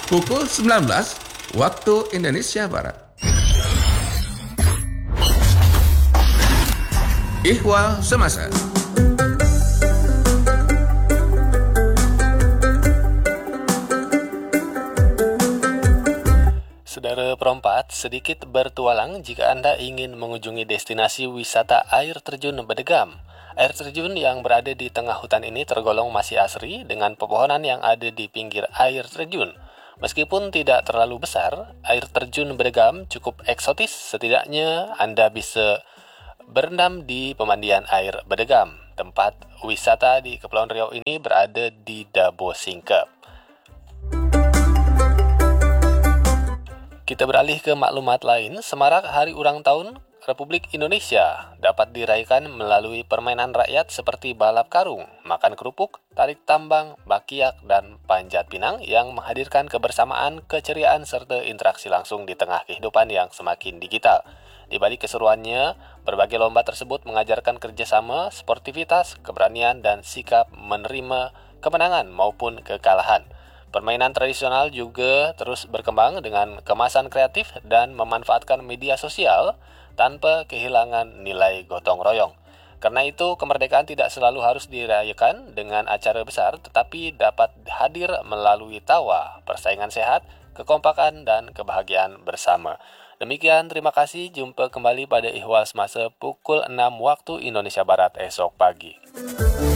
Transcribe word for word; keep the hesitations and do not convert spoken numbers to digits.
pukul sembilan belas waktu Indonesia Barat. Ihwal Semasa. Saudara Perempat, sedikit bertualang jika Anda ingin mengunjungi destinasi wisata air terjun Bedegam. Air terjun yang berada di tengah hutan ini tergolong masih asri dengan pepohonan yang ada di pinggir air terjun. Meskipun tidak terlalu besar, air terjun Bedegam cukup eksotis. Setidaknya Anda bisa berendam di pemandian air Bedegam. Tempat wisata di Kepulauan Riau ini berada di Dabo Singkep. Kita beralih ke maklumat lain. Semarak Hari Ulang Tahun Republik Indonesia dapat dirayakan melalui permainan rakyat seperti balap karung, makan kerupuk, tarik tambang, bakiak, dan panjat pinang yang menghadirkan kebersamaan, keceriaan, serta interaksi langsung di tengah kehidupan yang semakin digital. Di balik keseruannya, berbagai lomba tersebut mengajarkan kerjasama, sportivitas, keberanian, dan sikap menerima kemenangan maupun kekalahan. Permainan tradisional juga terus berkembang dengan kemasan kreatif dan memanfaatkan media sosial tanpa kehilangan nilai gotong royong. Karena itu, kemerdekaan tidak selalu harus dirayakan dengan acara besar, tetapi dapat hadir melalui tawa, persaingan sehat, kekompakan, dan kebahagiaan bersama. Demikian, terima kasih. Jumpa kembali pada Ihwal Semasa pukul enam waktu Indonesia Barat esok pagi.